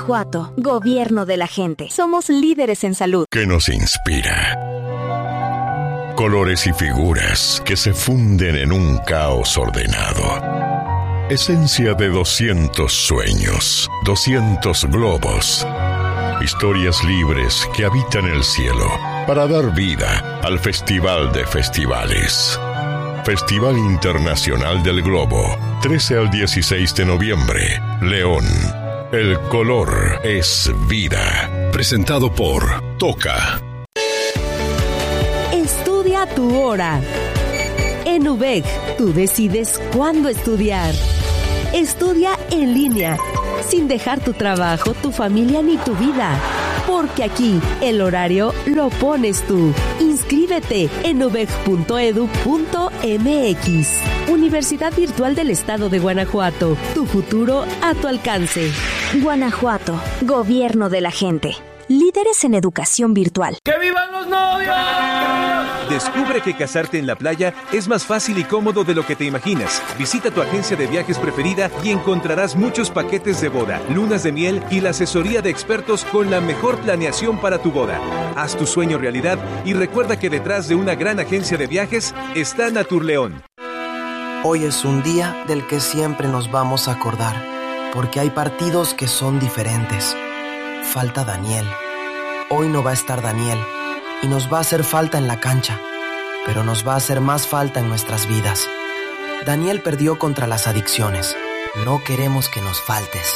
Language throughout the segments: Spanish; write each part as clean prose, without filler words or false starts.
Guanajuato, gobierno de la gente. Somos líderes en salud. Que nos inspira. Colores y figuras que se funden en un caos ordenado. Esencia de 200 sueños, 200 globos. Historias libres que habitan el cielo para dar vida al Festival de Festivales. Festival Internacional del Globo, 13 al 16 de noviembre, León. El color es vida. Presentado por Toca. Estudia tu hora. En UVEC, tú decides cuándo estudiar. Estudia en línea, sin dejar tu trabajo, tu familia ni tu vida. Porque aquí el horario lo pones tú. Inscríbete en uvec.edu.mx. Universidad Virtual del Estado de Guanajuato. Tu futuro a tu alcance. Guanajuato, gobierno de la gente. Líderes en educación virtual. ¡Que vivan los novios! Descubre que casarte en la playa es más fácil y cómodo de lo que te imaginas. Visita tu agencia de viajes preferida y encontrarás muchos paquetes de boda, lunas de miel y la asesoría de expertos con la mejor planeación para tu boda. Haz tu sueño realidad y recuerda que detrás de una gran agencia de viajes está Naturleón. Hoy es un día del que siempre nos vamos a acordar, porque hay partidos que son diferentes. Falta Daniel. Hoy no va a estar Daniel y nos va a hacer falta en la cancha, pero nos va a hacer más falta en nuestras vidas. Daniel perdió contra las adicciones. No queremos que nos faltes.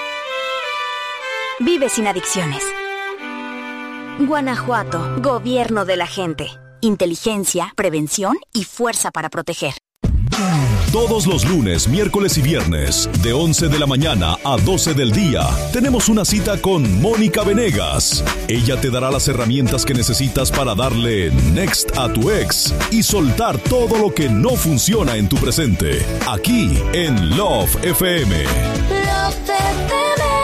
Vive sin adicciones. Guanajuato, gobierno de la gente. Inteligencia, prevención y fuerza para proteger. Todos los lunes, miércoles y viernes, de 11 de la mañana a 12 del día, tenemos una cita con Mónica Venegas. Ella te dará las herramientas que necesitas para darle next a tu ex y soltar todo lo que no funciona en tu presente. Aquí en Love FM. Love FM.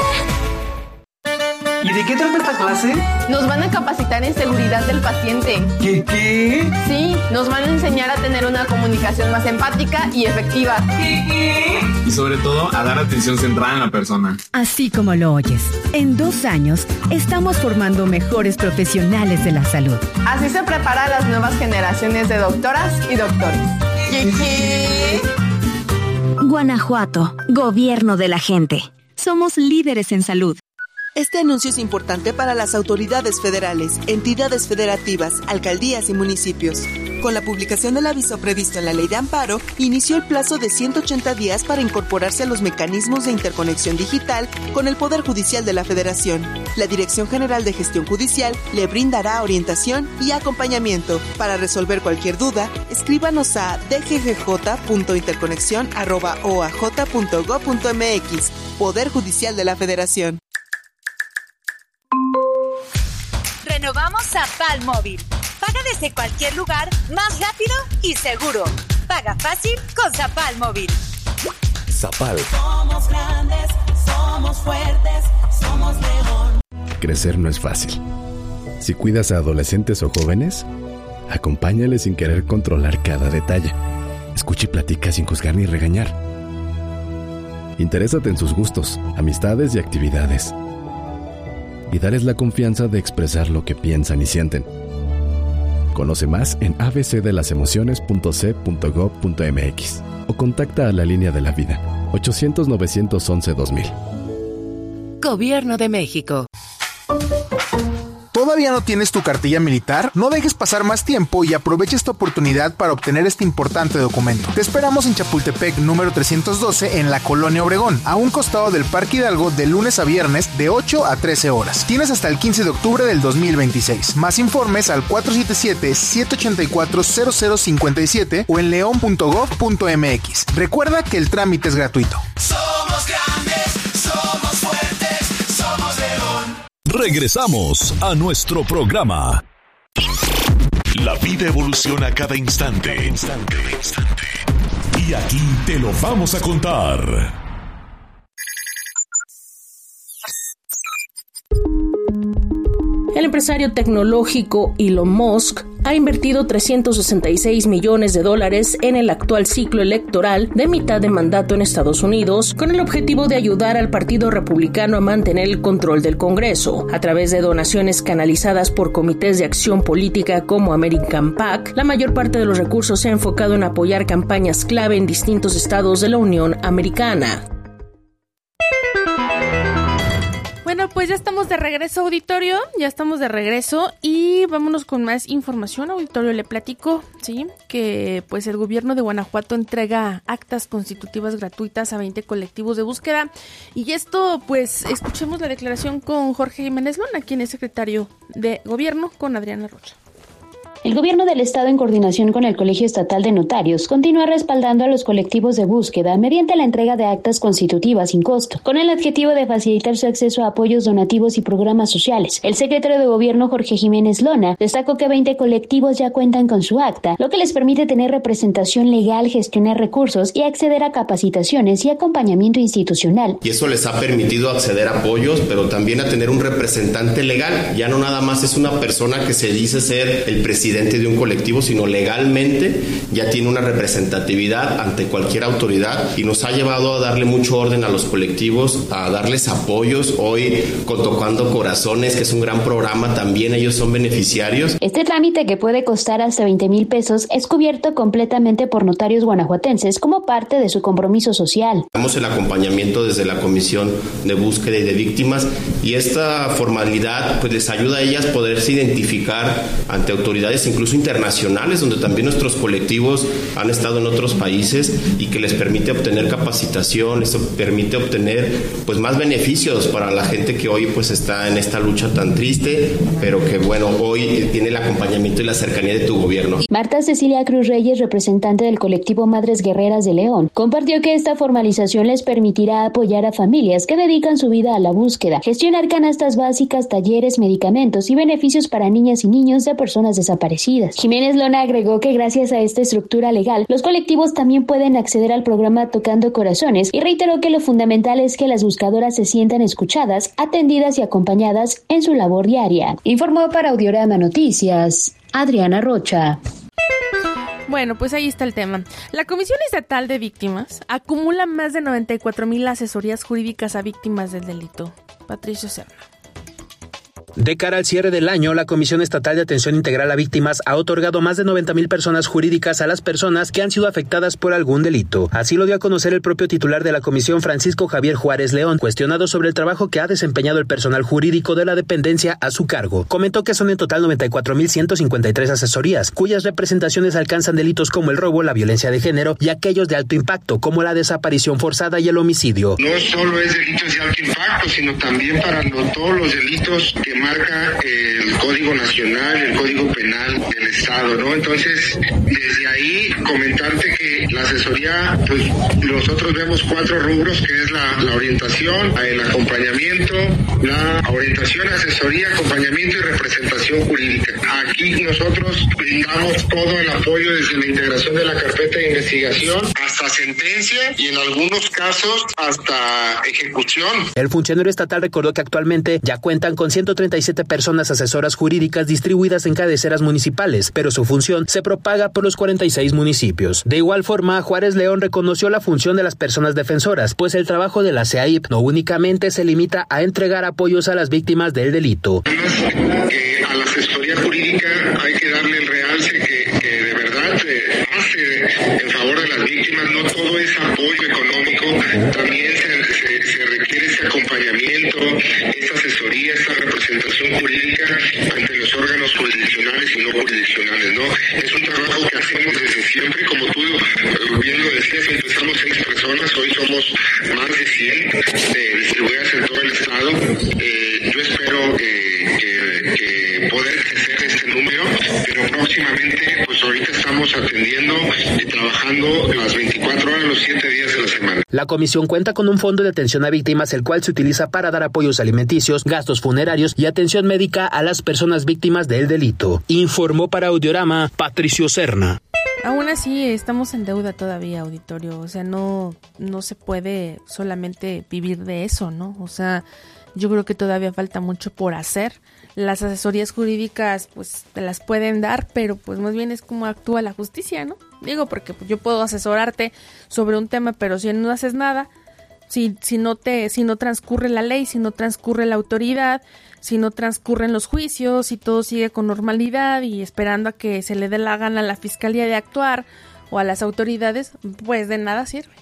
¿Y de qué trata esta clase? Nos van a capacitar en seguridad del paciente. ¿Qué? Sí, nos van a enseñar a tener una comunicación más empática y efectiva. ¿Qué? Y sobre todo a dar atención centrada en la persona. Así como lo oyes, en 2 años estamos formando mejores profesionales de la salud. Así se prepara a las nuevas generaciones de doctoras y doctores. ¿Qué? Guanajuato, gobierno de la gente. Somos líderes en salud. Este anuncio es importante para las autoridades federales, entidades federativas, alcaldías y municipios. Con la publicación del aviso previsto en la Ley de Amparo, inició el plazo de 180 días para incorporarse a los mecanismos de interconexión digital con el Poder Judicial de la Federación. La Dirección General de Gestión Judicial le brindará orientación y acompañamiento. Para resolver cualquier duda, escríbanos a dggj.interconexion@oaj.gov.mx. Poder Judicial de la Federación. Renovamos Zapal Móvil. Paga desde cualquier lugar, más rápido y seguro. Paga fácil con Zapal Móvil. Zapal. Somos grandes, somos fuertes, somos León. Crecer no es fácil. Si cuidas a adolescentes o jóvenes, acompáñales sin querer controlar cada detalle. Escucha y platica sin juzgar ni regañar. Interésate en sus gustos, amistades y actividades. Y darles la confianza de expresar lo que piensan y sienten. Conoce más en abcdelasemociones.c.gov.mx o contacta a la Línea de la Vida, 800-911-2000. Gobierno de México. ¿Todavía no tienes tu cartilla militar? No dejes pasar más tiempo y aprovecha esta oportunidad para obtener este importante documento. Te esperamos en Chapultepec, número 312, en la Colonia Obregón, a un costado del Parque Hidalgo, de lunes a viernes, de 8 a 13 horas. Tienes hasta el 15 de octubre del 2026. Más informes al 477-784-0057 o en leon.gov.mx. Recuerda que el trámite es gratuito. Somos grandes, somos fuertes, somos León. Regresamos a nuestro programa. La vida evoluciona cada instante. Y aquí te lo vamos a contar. El empresario tecnológico Elon Musk ha invertido $366 millones en el actual ciclo electoral de mitad de mandato en Estados Unidos, con el objetivo de ayudar al Partido Republicano a mantener el control del Congreso. A través de donaciones canalizadas por comités de acción política como American PAC, la mayor parte de los recursos se ha enfocado en apoyar campañas clave en distintos estados de la Unión Americana. Bueno, pues ya estamos de regreso, auditorio, y vámonos con más información, auditorio. Le platico, sí, que pues el gobierno de Guanajuato entrega actas constitutivas gratuitas a 20 colectivos de búsqueda, y esto, pues, escuchemos la declaración con Jorge Jiménez Lona, quien es secretario de gobierno, con Adriana Rocha. El Gobierno del Estado, en coordinación con el Colegio Estatal de Notarios, continúa respaldando a los colectivos de búsqueda mediante la entrega de actas constitutivas sin costo, con el objetivo de facilitar su acceso a apoyos donativos y programas sociales. El secretario de Gobierno, Jorge Jiménez Lona, destacó que 20 colectivos ya cuentan con su acta, lo que les permite tener representación legal, gestionar recursos y acceder a capacitaciones y acompañamiento institucional. Y eso les ha permitido acceder a apoyos, pero también a tener un representante legal. Ya no nada más es una persona que se dice ser el presidente de un colectivo, sino legalmente ya tiene una representatividad ante cualquier autoridad, y nos ha llevado a darle mucho orden a los colectivos, a darles apoyos. Hoy con Tocando Corazones, que es un gran programa, también ellos son beneficiarios. Este trámite, que puede costar hasta 20,000 pesos, es cubierto completamente por notarios guanajuatenses como parte de su compromiso social. Damos el acompañamiento desde la Comisión de Búsqueda y de Víctimas, y esta formalidad pues les ayuda a ellas poderse identificar ante autoridades incluso internacionales, donde también nuestros colectivos han estado en otros países, y que les permite obtener capacitación, eso permite obtener pues más beneficios para la gente que hoy pues está en esta lucha tan triste, pero que bueno, hoy tiene el acompañamiento y la cercanía de tu gobierno. Marta Cecilia Cruz Reyes, representante del colectivo Madres Guerreras de León, compartió que esta formalización les permitirá apoyar a familias que dedican su vida a la búsqueda, gestionar canastas básicas, talleres, medicamentos y beneficios para niñas y niños de personas desaparecidas. Jiménez Lona agregó que gracias a esta estructura legal, los colectivos también pueden acceder al programa Tocando Corazones, y reiteró que lo fundamental es que las buscadoras se sientan escuchadas, atendidas y acompañadas en su labor diaria. Informó para Audiorama Noticias, Adriana Rocha. Bueno, pues ahí está el tema. La Comisión Estatal de Víctimas acumula más de 94,000 asesorías jurídicas a víctimas del delito. Patricio Serna. De cara al cierre del año, la Comisión Estatal de Atención Integral a Víctimas ha otorgado más de 90,000 personas jurídicas a las personas que han sido afectadas por algún delito. Así lo dio a conocer el propio titular de la comisión, Francisco Javier Juárez León, cuestionado sobre el trabajo que ha desempeñado el personal jurídico de la dependencia a su cargo. Comentó que son en total 94,153 asesorías, cuyas representaciones alcanzan delitos como el robo, la violencia de género y aquellos de alto impacto, como la desaparición forzada y el homicidio. No solo es delitos de alto impacto, sino también para todos los delitos que marca el Código Nacional, el Código Penal del Estado, ¿no? Entonces, desde ahí comentarte que la asesoría, pues nosotros vemos 4 rubros, que es la orientación, el acompañamiento, la orientación, asesoría, acompañamiento y representación jurídica. Aquí nosotros brindamos todo el apoyo desde la integración de la carpeta de investigación hasta sentencia y en algunos casos hasta ejecución. El funcionario estatal recordó que actualmente ya cuentan con 137 personas asesoras jurídicas distribuidas en cabeceras municipales, pero su función se propaga por los 46 municipios. De igual forma, Juárez León reconoció la función de las personas defensoras, pues el trabajo de la CEAIP no únicamente se limita a entregar apoyos a las víctimas del delito. Que a la asesoría jurídica hay que darle el realce que de verdad hace en favor de las víctimas. No todo es apoyo económico, también se requiere ese acompañamiento, esa asesoría, esa representación jurídica ante los órganos jurisdiccionales y no jurisdiccionales, ¿no? Es un trabajo que hacemos desde siempre, como tú bien lo decías, empezamos 6 personas, hoy somos más de 100 distribuidas en todo el estado. Yo espero que poder crecer este número, pero próximamente, pues ahorita estamos atendiendo y trabajando las 24 horas, los 7 días de la semana. La comisión cuenta con un fondo de atención a víctimas, el cual se utiliza para dar apoyos alimenticios, gastos funerarios y atención médica a las personas víctimas del delito. Informó para Audiorama Patricio Serna. Aún así, estamos en deuda todavía, auditorio. O sea, no se puede solamente vivir de eso, ¿no? O sea, Yo creo que todavía falta mucho por hacer. Las asesorías jurídicas pues te las pueden dar, pero pues más bien es como actúa la justicia, ¿no? Digo, porque pues, yo puedo asesorarte sobre un tema, pero si no haces nada, si no transcurre la ley, si no transcurre la autoridad, si no transcurren los juicios, si todo sigue con normalidad y esperando a que se le dé la gana a la fiscalía de actuar o a las autoridades, pues de nada sirve.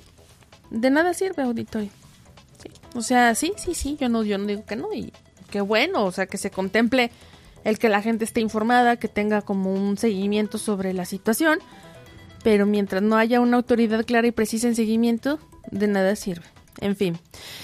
De nada sirve, auditorio. Sí. O sea, sí, yo no digo que no, y qué bueno, o sea, que se contemple el que la gente esté informada, que tenga como un seguimiento sobre la situación, pero mientras no haya una autoridad clara y precisa en seguimiento, de nada sirve. En fin.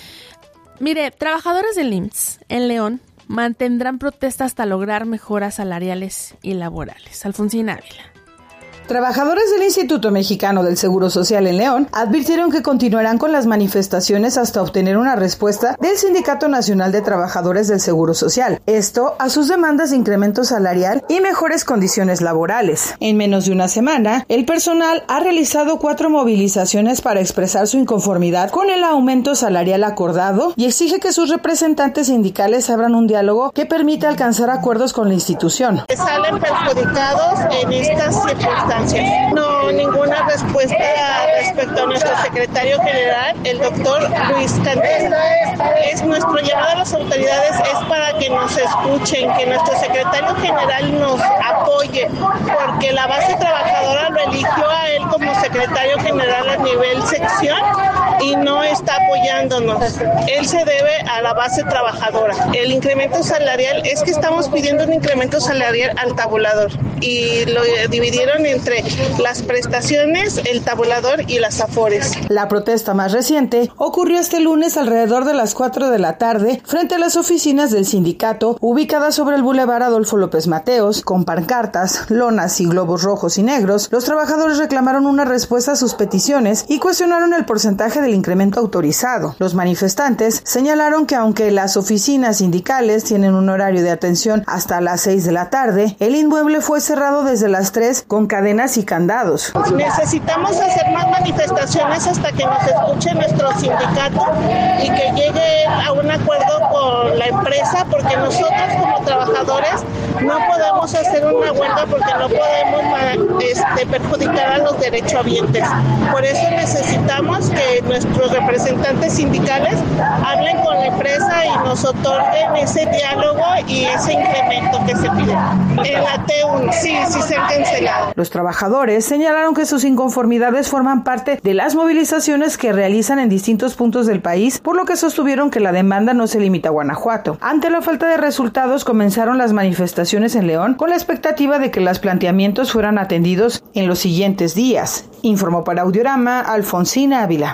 Mire, trabajadores del IMSS en León mantendrán protesta hasta lograr mejoras salariales y laborales. Alfonsina Ávila. Trabajadores del Instituto Mexicano del Seguro Social en León advirtieron que continuarán con las manifestaciones hasta obtener una respuesta del Sindicato Nacional de Trabajadores del Seguro Social. Esto a sus demandas de incremento salarial y mejores condiciones laborales. En menos de una semana, el personal ha realizado 4 movilizaciones para expresar su inconformidad con el aumento salarial acordado y exige que sus representantes sindicales abran un diálogo que permita alcanzar acuerdos con la institución. Salen perjudicados en estas circunstancias. No, ninguna respuesta respecto a nuestro secretario general, el doctor Luis Cantera. Es nuestro llamado a las autoridades es para que nos escuchen, que nuestro secretario general nos apoye, porque la base trabajadora lo eligió a él como secretario general a nivel sección y no está apoyándonos. Él se debe a la base trabajadora. El incremento salarial es que estamos pidiendo un incremento salarial al tabulador y lo dividieron entre las prestaciones, el tabulador y las afores. La protesta más reciente ocurrió este lunes alrededor de las 4 de la tarde frente a las oficinas del sindicato ubicadas sobre el Boulevard Adolfo López Mateos, con pancartas, lonas y globos rojos y negros. Los trabajadores reclamaron una respuesta a sus peticiones y cuestionaron el porcentaje del incremento autorizado. Los manifestantes señalaron que aunque las oficinas sindicales tienen un horario de atención hasta las 6 de la tarde, el inmueble fue cerrado desde las 3 con cadenas y candados. Necesitamos hacer más manifestaciones hasta que nos escuche nuestro sindicato y que llegue a un acuerdo con la empresa, porque nosotros como trabajadores no podemos hacer una huelga porque no podemos perjudicar a los derechohabientes. Por eso necesitamos que nuestros representantes sindicales hablen con la empresa y nos otorguen ese diálogo y ese incremento que se pide. En la T1 sí se han cancelado. Los trabajadores señalaron que sus inconformidades forman parte de las movilizaciones que realizan en distintos puntos del país, por lo que sostuvieron que la demanda no se limita a Guanajuato. Ante la falta de resultados, comenzaron las manifestaciones en León con la expectativa de que los planteamientos fueran atendidos en los siguientes días. Informó para Audiorama Alfonsina Ávila.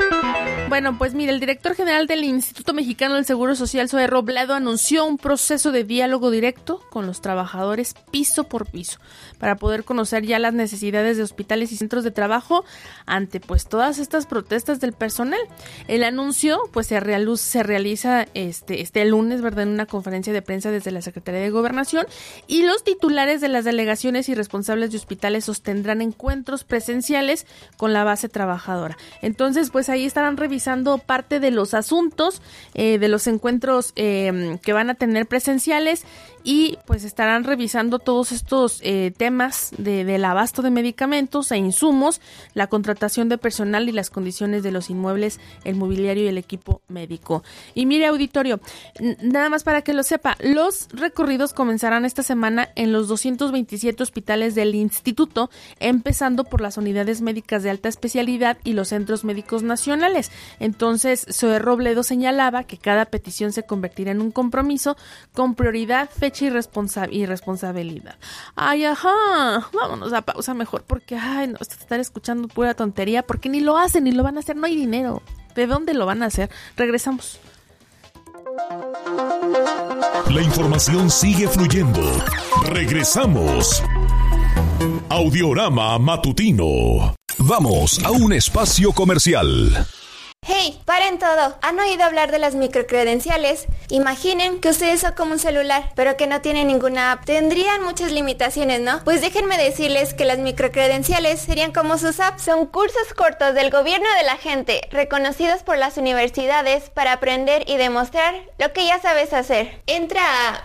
Bueno, pues mire, el director general del Instituto Mexicano del Seguro Social, Zoe Robledo, anunció un proceso de diálogo directo con los trabajadores piso por piso para poder conocer ya las necesidades de hospitales y centros de trabajo ante pues todas estas protestas del personal. El anuncio pues se realiza este lunes, ¿verdad?, en una conferencia de prensa desde la Secretaría de Gobernación, y los titulares de las delegaciones y responsables de hospitales sostendrán encuentros presenciales con la base trabajadora. Entonces, pues ahí estarán revisando parte de los asuntos de los encuentros que van a tener presenciales, y pues estarán revisando todos estos temas del abasto de medicamentos e insumos, la contratación de personal y las condiciones de los inmuebles, el mobiliario y el equipo médico. Y mire, auditorio, nada más para que lo sepa, los recorridos comenzarán esta semana en los 227 hospitales del instituto, empezando por las unidades médicas de alta especialidad y los centros médicos nacionales. Entonces, Zoe Robledo señalaba que cada petición se convertirá en un compromiso con prioridad, fecha y responsabilidad. Ay, ajá, vámonos a pausa mejor, porque no, estar escuchando pura tontería, porque ni lo hacen, ni lo van a hacer, no hay dinero. ¿De dónde lo van a hacer? Regresamos. La información sigue fluyendo. Regresamos. Audiorama Matutino. Vamos a un espacio comercial. Hey, paren todo. ¿Han oído hablar de las microcredenciales? Imaginen que ustedes son como un celular, pero que no tienen ninguna app. Tendrían muchas limitaciones, ¿no? Pues déjenme decirles que las microcredenciales serían como sus apps. Son cursos cortos del gobierno de la gente, reconocidos por las universidades para aprender y demostrar lo que ya sabes hacer. Entra a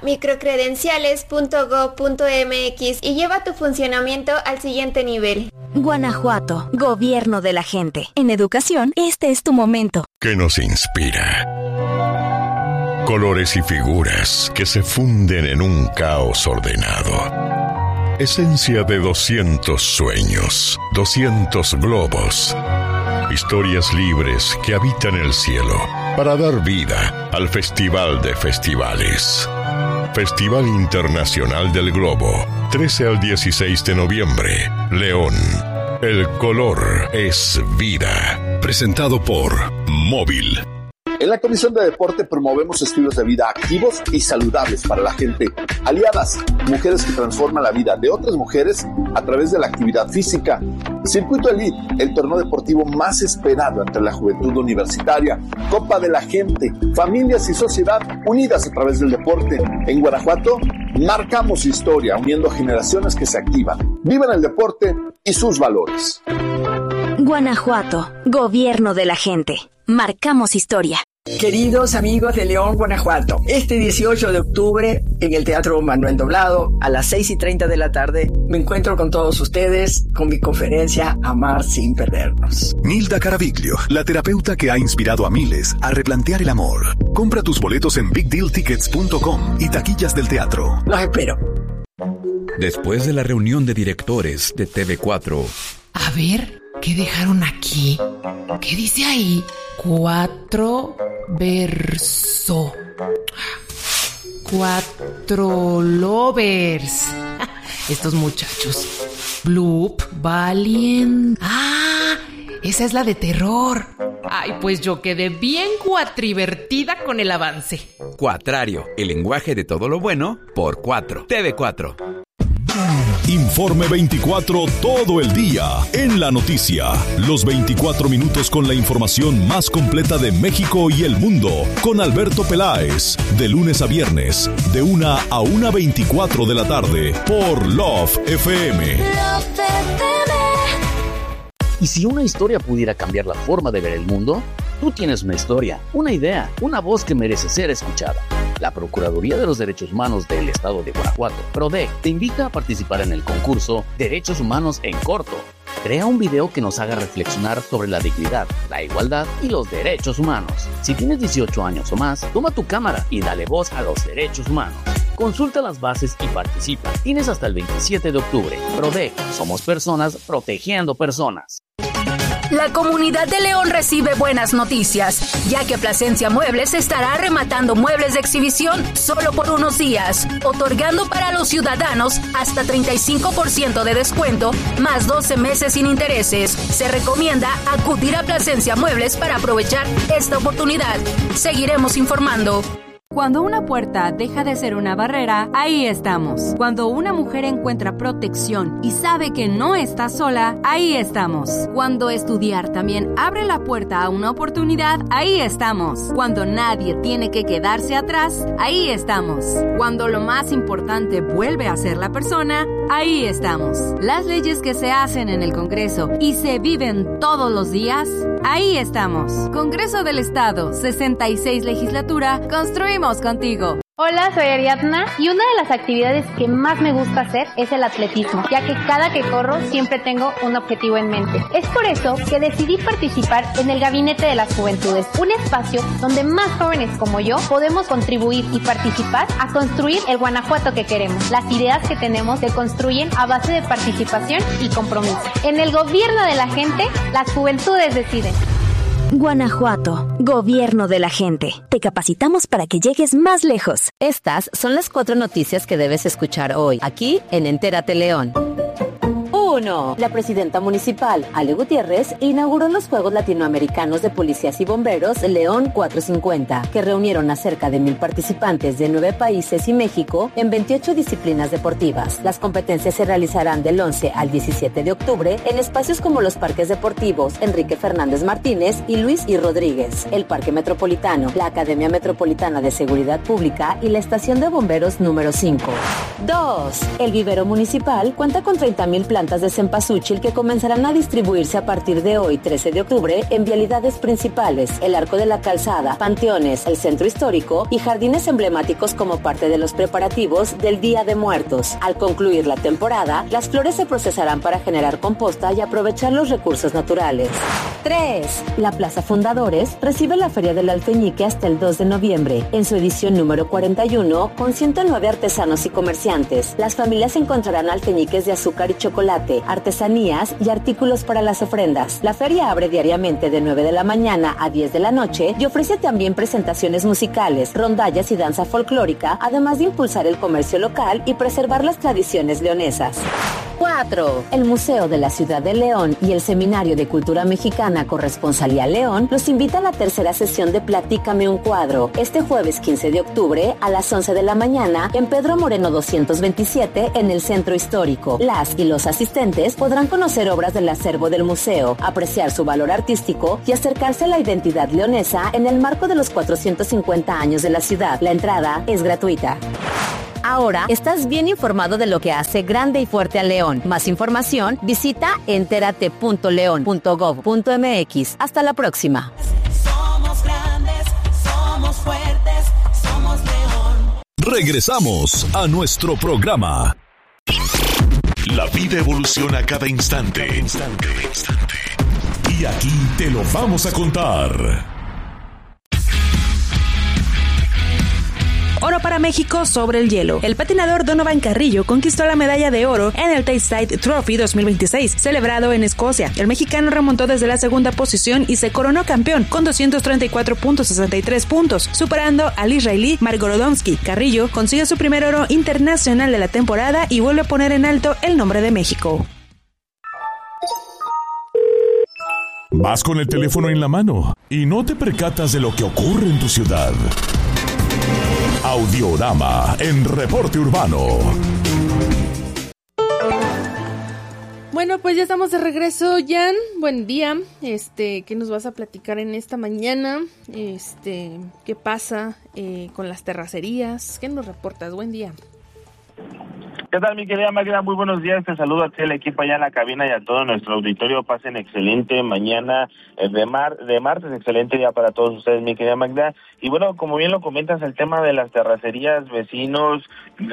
microcredenciales.gov.mx y lleva tu funcionamiento al siguiente nivel. Guanajuato, gobierno de la gente. En educación, este es tu momento. Que nos inspira. Colores y figuras que se funden en un caos ordenado. Esencia de 200 sueños, 200 globos. Historias libres que habitan el cielo para dar vida al Festival de Festivales. Festival Internacional del Globo, 13 al 16 de noviembre, León. El color es vida. Presentado por Móvil. En la Comisión de Deporte promovemos estilos de vida activos y saludables para la gente. Aliadas, mujeres que transforman la vida de otras mujeres a través de la actividad física. Circuito Elite, el torneo deportivo más esperado entre la juventud universitaria. Copa de la Gente, familias y sociedad unidas a través del deporte. En Guanajuato, marcamos historia uniendo generaciones que se activan, viven el deporte y sus valores. Guanajuato, gobierno de la gente. Marcamos historia. Queridos amigos de León, Guanajuato, este 18 de octubre en el Teatro Manuel Doblado a las 6:30 de la tarde me encuentro con todos ustedes con mi conferencia Amar sin perdernos. Nilda Caraviglio, la terapeuta que ha inspirado a miles a replantear el amor. Compra tus boletos en bigdealtickets.com y taquillas del teatro. Los espero. Después de la reunión de directores de TV4. A ver, ¿qué dejaron aquí? ¿Qué dice ahí? 4 verso. 4 lovers. Estos muchachos. Bloop, Valiant. Ah, esa es la de terror. Ay, pues yo quedé bien cuatrivertida con el avance. Cuatrario, el lenguaje de todo lo bueno por 4. TV4. Informe 24 todo el día en la noticia. Los 24 minutos con la información más completa de México y el mundo. Con Alberto Peláez. De lunes a viernes, de 1 a 1:24 de la tarde. Por Love FM. ¿Y si una historia pudiera cambiar la forma de ver el mundo? Tú tienes una historia, una idea, una voz que merece ser escuchada. La Procuraduría de los Derechos Humanos del Estado de Guanajuato, PRODEC, te invita a participar en el concurso Derechos Humanos en Corto. Crea un video que nos haga reflexionar sobre la dignidad, la igualdad y los derechos humanos. Si tienes 18 años o más, toma tu cámara y dale voz a los derechos humanos. Consulta las bases y participa. Tienes hasta el 27 de octubre. PRODEC, somos personas protegiendo personas. La comunidad de León recibe buenas noticias, ya que Plasencia Muebles estará rematando muebles de exhibición solo por unos días, otorgando para los ciudadanos hasta 35% de descuento, más 12 meses sin intereses. Se recomienda acudir a Plasencia Muebles para aprovechar esta oportunidad. Seguiremos informando. Cuando una puerta deja de ser una barrera, ahí estamos. Cuando una mujer encuentra protección y sabe que no está sola, ahí estamos. Cuando estudiar también abre la puerta a una oportunidad, ahí estamos. Cuando nadie tiene que quedarse atrás, ahí estamos. Cuando lo más importante vuelve a ser la persona, ahí estamos. Las leyes que se hacen en el Congreso y se viven todos los días, ahí estamos. Congreso del Estado, 66 legislatura, construimos contigo. Hola, soy Ariadna y una de las actividades que más me gusta hacer es el atletismo, ya que cada que corro siempre tengo un objetivo en mente. Es por eso que decidí participar en el Gabinete de las Juventudes, un espacio donde más jóvenes como yo podemos contribuir y participar a construir el Guanajuato que queremos. Las ideas que tenemos se construyen a base de participación y compromiso. En el gobierno de la gente, las juventudes deciden. Guanajuato, gobierno de la gente. Te capacitamos para que llegues más lejos. Estas son las 4 noticias que debes escuchar hoy, aquí en Entérate León. 1. La presidenta municipal, Ale Gutiérrez, inauguró los Juegos Latinoamericanos de Policías y Bomberos León 450, que reunieron a cerca de 1,000 participantes de 9 países y México en 28 disciplinas deportivas. Las competencias se realizarán del 11 al 17 de octubre en espacios como los parques deportivos Enrique Fernández Martínez y Luis I. Rodríguez, el Parque Metropolitano, la Academia Metropolitana de Seguridad Pública y la Estación de Bomberos número 5. 2. El vivero municipal cuenta con 30,000 plantas de cempasúchil que comenzarán a distribuirse a partir de hoy, 13 de octubre, en vialidades principales, el Arco de la Calzada, panteones, el Centro Histórico y jardines emblemáticos como parte de los preparativos del Día de Muertos. Al concluir la temporada, las flores se procesarán para generar composta y aprovechar los recursos naturales. 3. La Plaza Fundadores recibe la Feria del Alfeñique hasta el 2 de noviembre, en su edición número 41, con 109 artesanos y comerciantes. Las familias encontrarán alfeñiques de azúcar y chocolate, artesanías y artículos para las ofrendas. La feria abre diariamente de 9 de la mañana a 10 de la noche y ofrece también presentaciones musicales, rondallas y danza folclórica, además de impulsar el comercio local y preservar las tradiciones leonesas. 4. El Museo de la Ciudad de León y el Seminario de Cultura Mexicana Corresponsalía León los invita a la tercera sesión de Platícame un cuadro, este jueves 15 de octubre a las 11 de la mañana en Pedro Moreno 227 en el Centro Histórico. Las y los asistentes podrán conocer obras del acervo del museo, apreciar su valor artístico y acercarse a la identidad leonesa en el marco de los 450 años de la ciudad. La entrada es gratuita. Ahora estás bien informado de lo que hace grande y fuerte a León. Más información, visita enterate.león.gov.mx. Hasta la próxima. Somos grandes, somos fuertes, somos León. Regresamos a nuestro programa. La vida evoluciona cada instante. Y aquí te lo vamos a contar. Oro para México sobre el hielo. El patinador Donovan Carrillo conquistó la medalla de oro en el Tayside Trophy 2026, celebrado en Escocia. El mexicano remontó desde la segunda posición y se coronó campeón con 234.63 puntos, superando al israelí Mark Gorodomsky. Carrillo consigue su primer oro internacional de la temporada y vuelve a poner en alto el nombre de México. Vas con el teléfono en la mano y no te percatas de lo que ocurre en tu ciudad. Audiorama en Reporte Urbano. Bueno, pues ya estamos de regreso, Jan. Buen día. ¿Qué nos vas a platicar en esta mañana? ¿Qué pasa con las terracerías? ¿Qué nos reportas? Buen día. ¿Qué tal, mi querida Magda? Muy buenos días. Te saludo a ti, el equipo allá en la cabina y a todo nuestro auditorio. Pasen excelente mañana de martes, excelente día para todos ustedes, mi querida Magda. Y bueno, como bien lo comentas, el tema de las terracerías, vecinos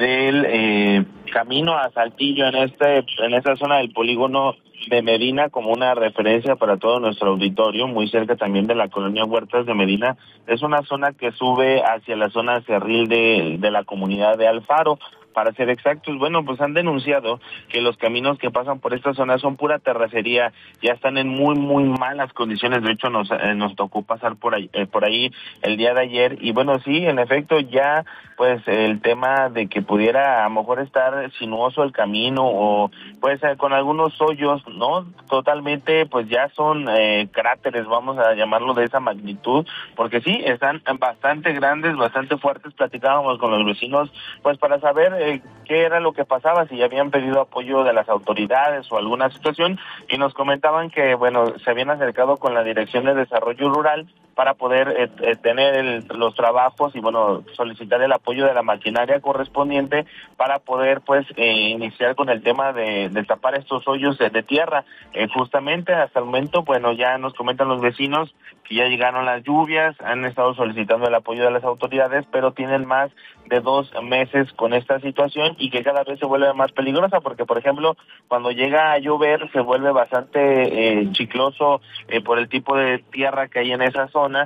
del camino a Saltillo en esta zona del polígono de Medina, como una referencia para todo nuestro auditorio, muy cerca también de la colonia Huertas de Medina. Es una zona que sube hacia la zona cerril de la comunidad de Alfaro. Para ser exactos, bueno, pues han denunciado que los caminos que pasan por esta zona son pura terracería, ya están en muy, muy malas condiciones. De hecho, nos tocó pasar por ahí el día de ayer. Y bueno, sí, en efecto, ya pues el tema de que pudiera a lo mejor estar sinuoso el camino o pues con algunos hoyos, ¿no? Totalmente, pues ya son cráteres, vamos a llamarlo de esa magnitud, porque sí, están bastante grandes, bastante fuertes. Platicábamos con los vecinos, pues para saber qué era lo que pasaba, si habían pedido apoyo de las autoridades o alguna situación, y nos comentaban que, bueno, se habían acercado con la Dirección de Desarrollo Rural para poder tener los trabajos y, bueno, solicitar el apoyo de la maquinaria correspondiente para poder, pues, iniciar con el tema de tapar estos hoyos de tierra. Justamente hasta el momento, bueno, ya nos comentan los vecinos que ya llegaron las lluvias, han estado solicitando el apoyo de las autoridades, pero tienen más de 2 meses con esta situación y que cada vez se vuelve más peligrosa porque, por ejemplo, cuando llega a llover se vuelve bastante chicloso por el tipo de tierra que hay en esa zona.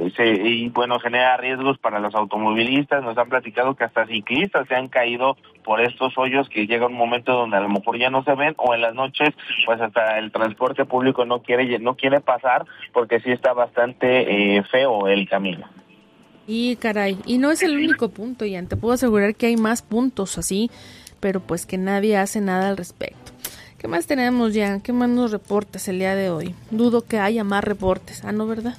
Y bueno, genera riesgos para los automovilistas. Nos han platicado que hasta ciclistas se han caído por estos hoyos, que llega un momento donde a lo mejor ya no se ven, o en las noches pues hasta el transporte público no quiere pasar porque sí está bastante feo el camino. Y caray, y no es el único punto, Ian, te puedo asegurar que hay más puntos así, pero pues que nadie hace nada al respecto. ¿Qué más tenemos, Jan? ¿Qué más nos reportas el día de hoy? Dudo que haya más reportes. ¿No, verdad?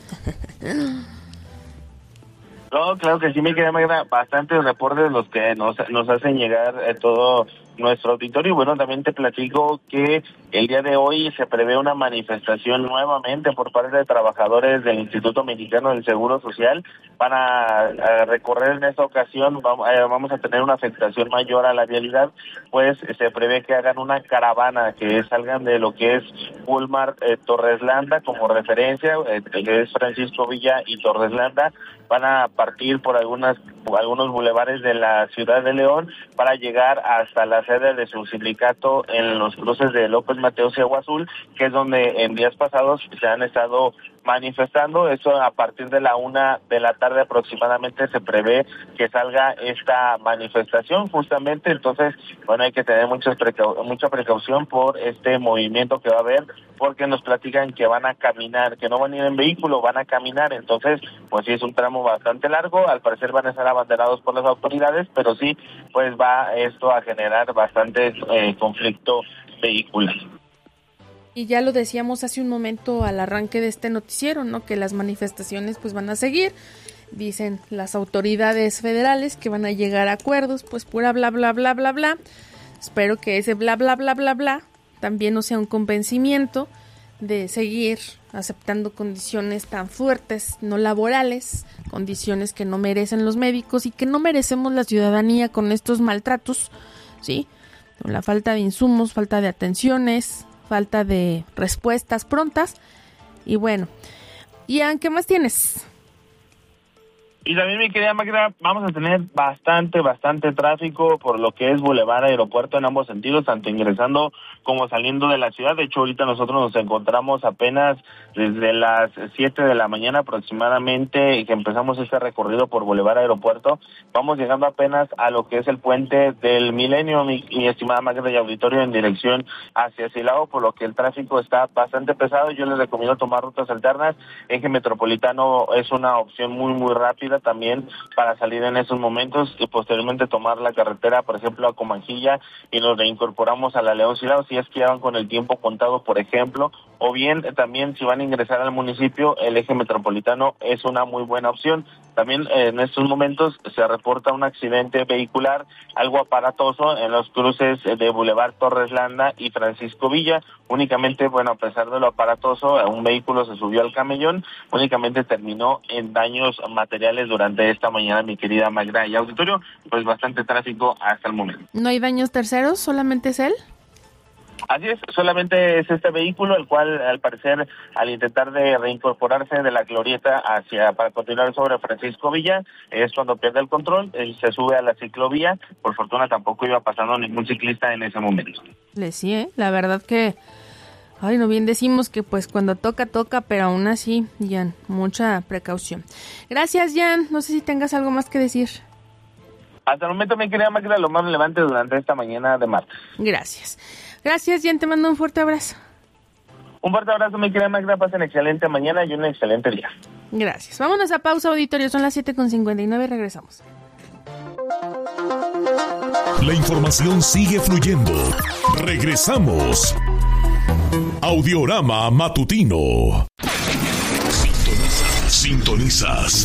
No, claro que sí, me queda bastantes reportes los que nos hacen llegar todo nuestro auditorio. Y bueno, también te platico que el día de hoy se prevé una manifestación nuevamente por parte de trabajadores del Instituto Mexicano del Seguro Social. Van a recorrer en esta ocasión, vamos a tener una afectación mayor a la vialidad, pues se prevé que hagan una caravana, que salgan de lo que es Walmart Torreslanda como referencia, que es Francisco Villa y Torreslanda. Van a partir por algunos bulevares de la ciudad de León para llegar hasta la sede de su sindicato en los cruces de López Mateos y Agua Azul, que es donde en días pasados se han estado manifestando. Eso a partir de la 1 de la tarde aproximadamente se prevé que salga esta manifestación justamente. Entonces, bueno, hay que tener mucha precaución por este movimiento que va a haber, porque nos platican que van a caminar, que no van a ir en vehículo, van a caminar. Entonces, pues sí, es un tramo bastante largo. Al parecer van a estar abanderados por las autoridades, pero sí, pues va esto a generar bastante conflicto vehicular. Y ya lo decíamos hace un momento al arranque de este noticiero, ¿no? Que las manifestaciones pues van a seguir. Dicen las autoridades federales que van a llegar a acuerdos, pues pura bla bla bla bla bla. Espero que ese bla bla bla bla bla también no sea un convencimiento de seguir aceptando condiciones tan fuertes, no laborales, condiciones que no merecen los médicos y que no merecemos la ciudadanía con estos maltratos, ¿sí? Con la falta de insumos, falta de atenciones, falta de respuestas prontas. Y bueno, Ian, ¿qué más tienes? Y también, mi querida Magda, vamos a tener bastante tráfico por lo que es Boulevard Aeropuerto en ambos sentidos, tanto ingresando como saliendo de la ciudad. De hecho, ahorita nosotros nos encontramos apenas desde las 7 de la mañana aproximadamente que empezamos este recorrido por Boulevard Aeropuerto. Vamos llegando apenas a lo que es el puente del Milenio, mi estimada Magda y auditorio, en dirección hacia Silao, por lo que el tráfico está bastante pesado. Yo les recomiendo tomar rutas alternas. Eje Metropolitano es una opción muy rápida también para salir en esos momentos y posteriormente tomar la carretera, por ejemplo, a Comanjilla, y nos reincorporamos a la León Silao si es que ya van con el tiempo contado, por ejemplo, o bien también si van a ingresar al municipio, el eje metropolitano es una muy buena opción. También en estos momentos se reporta un accidente vehicular algo aparatoso en los cruces de Boulevard Torreslanda y Francisco Villa. Únicamente, bueno, a pesar de lo aparatoso, un vehículo se subió al camellón, únicamente terminó en daños materiales durante esta mañana, mi querida Magda y auditorio, pues bastante tráfico hasta el momento. ¿No hay daños terceros? ¿Solamente es él? Así es, solamente es este vehículo, el cual al parecer al intentar de reincorporarse de la glorieta para continuar sobre Francisco Villa, es cuando pierde el control, se sube a la ciclovía. Por fortuna tampoco iba pasando ningún ciclista en ese momento. Sí, la verdad que, no bien decimos que pues cuando toca, pero aún así, Jan, mucha precaución. Gracias, Jan, no sé si tengas algo más que decir. Hasta el momento me quería más lo más relevante durante esta mañana de martes. Gracias, Jan, te mando un fuerte abrazo. Un fuerte abrazo, mi querida Magda, pasen excelente mañana y un excelente día. Gracias. Vámonos a pausa, auditorio, son las 7:59 y regresamos. La información sigue fluyendo. Regresamos. Audiorama Matutino. Sintonizas.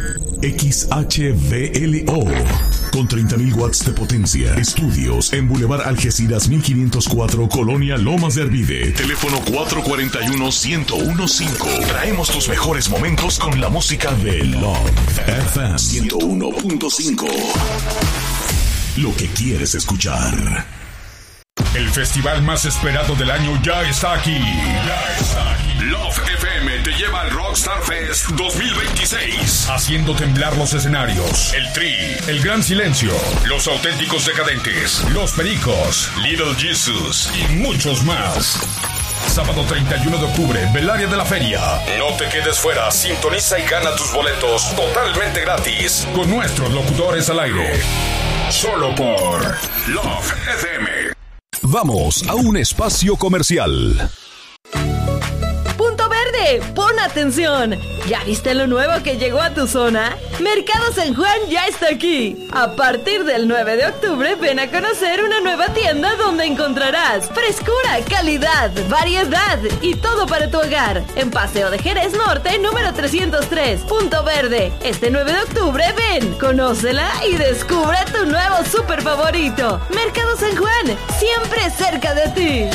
XHVLO. Con 30.000 watts de potencia. Estudios en Boulevard Algeciras 1504, Colonia Lomas de Arvide. Teléfono 441-1015. Traemos tus mejores momentos con la música de Love FM 101.5. Lo que quieres escuchar. El festival más esperado del año ya está aquí. Love FM te lleva al Rockstar Fest 2026, haciendo temblar los escenarios. El Tri, El Gran Silencio, Los Auténticos Decadentes, Los Pericos, Little Jesus y muchos más. Sábado 31 de octubre, Belaria de la Feria. No te quedes fuera, sintoniza y gana tus boletos totalmente gratis con nuestros locutores al aire. Solo por Love FM. Vamos a un espacio comercial. Punto Verde, ¡Hey! ¡Pon atención! ¿Ya viste lo nuevo que llegó a tu zona? Mercado San Juan ya está aquí. A partir del 9 de octubre ven a conocer una nueva tienda donde encontrarás frescura, calidad, variedad y todo para tu hogar. En Paseo de Jerez Norte, número 303, Punto Verde. Este 9 de octubre ven, conócela y descubre tu nuevo súper favorito. Mercado San Juan, siempre cerca de ti.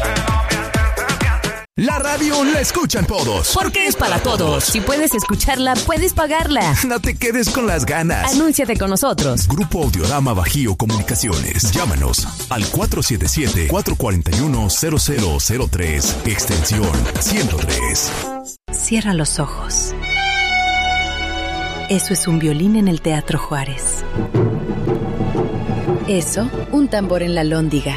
La radio la escuchan todos. Porque es para todos. Si puedes escucharla, puedes pagarla. No te quedes con las ganas. Anúnciate con nosotros. Grupo Audiorama Bajío Comunicaciones. Llámanos al 477-441-0003, extensión 103. Cierra los ojos. Eso es un violín en el Teatro Juárez. Eso, un tambor en la Lóndiga.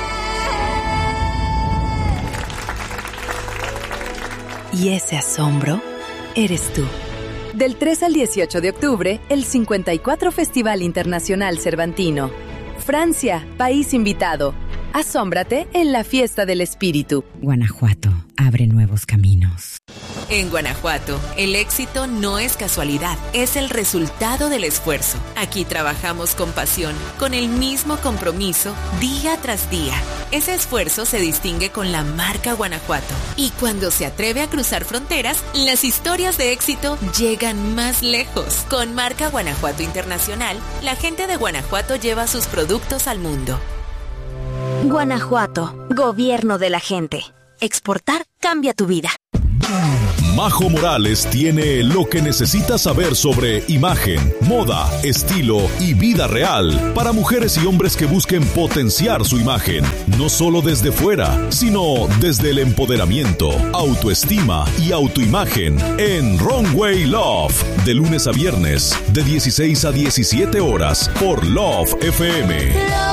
Y ese asombro eres tú. Del 3 al 18 de octubre, el 54 Festival Internacional Cervantino. Francia, país invitado. Asómbrate en la fiesta del espíritu. Guanajuato abre nuevos caminos. En Guanajuato, el éxito no es casualidad, es el resultado del esfuerzo. Aquí trabajamos con pasión, con el mismo compromiso, día tras día. Ese esfuerzo se distingue con la marca Guanajuato. Y cuando se atreve a cruzar fronteras, las historias de éxito llegan más lejos. Con marca Guanajuato Internacional, la gente de Guanajuato lleva sus productos al mundo. Guanajuato, gobierno de la gente. Exportar cambia tu vida. Majo Morales tiene lo que necesitas saber sobre imagen, moda, estilo y vida real para mujeres y hombres que busquen potenciar su imagen, no solo desde fuera, sino desde el empoderamiento, autoestima y autoimagen en Runway Love, de lunes a viernes, de 16 a 17 horas por Love FM.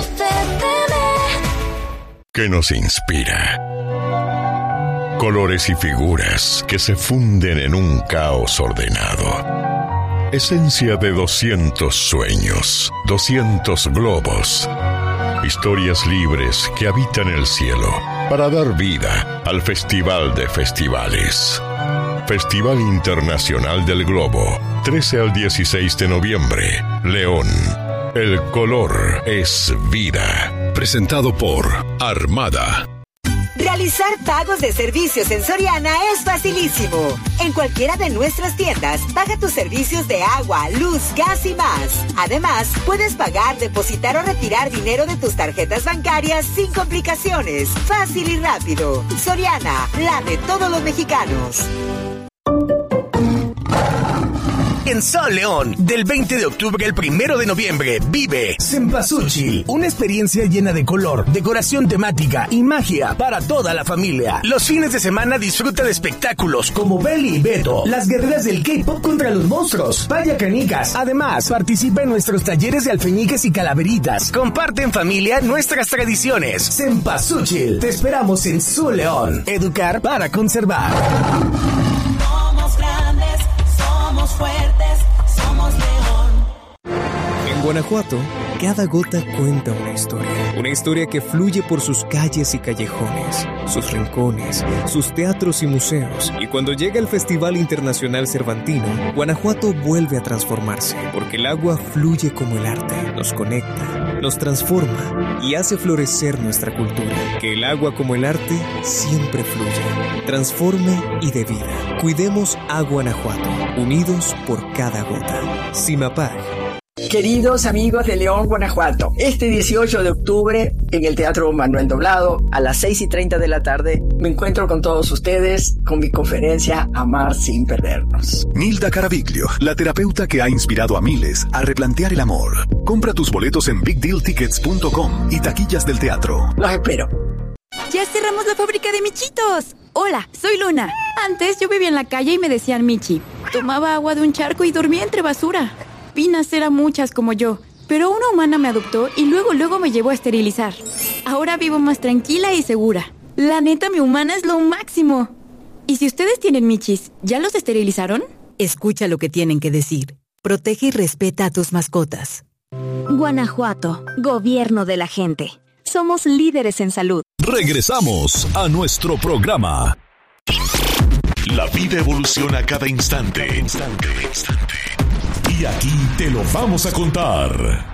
¿Qué nos inspira? Colores y figuras que se funden en un caos ordenado. Esencia de 200 sueños, 200 globos. Historias libres que habitan el cielo para dar vida al Festival de Festivales. Festival Internacional del Globo, 13 al 16 de noviembre, León. El color es vida. Presentado por Armada. Realizar pagos de servicios en Soriana es facilísimo. En cualquiera de nuestras tiendas, paga tus servicios de agua, luz, gas y más. Además, puedes pagar, depositar o retirar dinero de tus tarjetas bancarias sin complicaciones. Fácil y rápido. Soriana, la de todos los mexicanos. En Sol León, del 20 de octubre al 1 de noviembre, vive Cempasúchil, una experiencia llena de color, decoración temática y magia para toda la familia. Los fines de semana disfruta de espectáculos como Belly y Beto, las guerreras del K-pop contra los monstruos, Paya Canicas. Además, participa en nuestros talleres de alfeñiques y calaveritas. Comparte en familia nuestras tradiciones. Cempasúchil, te esperamos en Sol León. Educar para conservar. Somos grandes, somos fuertes, somos León. En Guanajuato, cada gota cuenta una historia que fluye por sus calles y callejones, sus rincones, sus teatros y museos. Y cuando llega el Festival Internacional Cervantino, Guanajuato vuelve a transformarse, porque el agua fluye como el arte, nos conecta, nos transforma y hace florecer nuestra cultura. Que el agua como el arte siempre fluya, transforme y dé vida. Cuidemos a Guanajuato, unidos por cada gota. CIMAPAG. Queridos amigos de León, Guanajuato, este 18 de octubre en el Teatro Manuel Doblado a las 6:30 de la tarde me encuentro con todos ustedes con mi conferencia Amar sin perdernos. Nilda Caraviglio, la terapeuta que ha inspirado a miles a replantear el amor. Compra tus boletos en bigdealtickets.com y taquillas del teatro. Los espero. ¡Ya cerramos la fábrica de michitos! Hola, soy Luna. Antes yo vivía en la calle y me decían Michi. Tomaba agua de un charco y dormía entre basura. Vi nacer a muchas como yo, pero una humana me adoptó y luego me llevó a esterilizar. Ahora vivo más tranquila y segura. La neta, mi humana es lo máximo. ¿Y si ustedes tienen michis, ya los esterilizaron? Escucha lo que tienen que decir. Protege y respeta a tus mascotas. Guanajuato, gobierno de la gente. Somos líderes en salud. Regresamos a nuestro programa. La vida evoluciona cada instante. Y aquí te lo vamos a contar.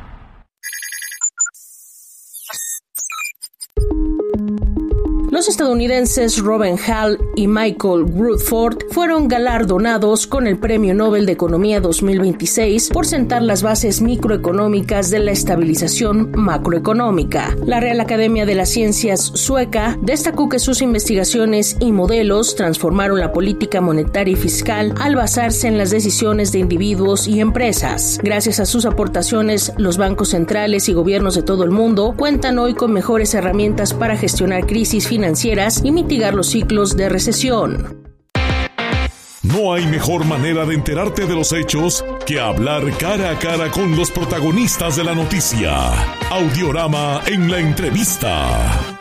Los estadounidenses Robin Hall y Michael Rutherford fueron galardonados con el Premio Nobel de Economía 2026 por sentar las bases microeconómicas de la estabilización macroeconómica. La Real Academia de las Ciencias sueca destacó que sus investigaciones y modelos transformaron la política monetaria y fiscal al basarse en las decisiones de individuos y empresas. Gracias a sus aportaciones, los bancos centrales y gobiernos de todo el mundo cuentan hoy con mejores herramientas para gestionar crisis financieras y mitigar los ciclos de recesión. No hay mejor manera de enterarte de los hechos que hablar cara a cara con los protagonistas de la noticia. Audiorama en la entrevista.